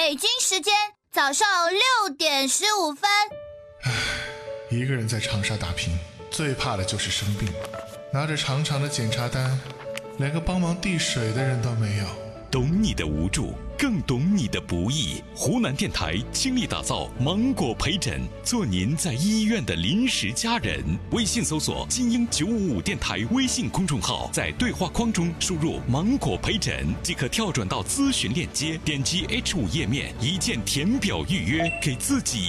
北京时间早上6:15。 一个人在长沙打拼，最怕的就是生病。拿着长长的检查单，连个帮忙递水的人都没有。 懂你的无助，更懂你的不易。湖南电台倾力打造芒果陪诊，做您在医院的临时家人。微信搜索精英955电台微信公众号，在对话框中输入芒果陪诊，即可跳转到咨询链接，点击 H5 页面，一键填表预约，给自己